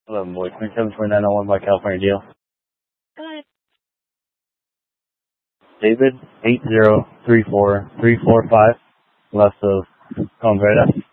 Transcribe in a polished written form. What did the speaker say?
11 boy, 272901 by California Deal. Go ahead. David, 8034345, left of Converda.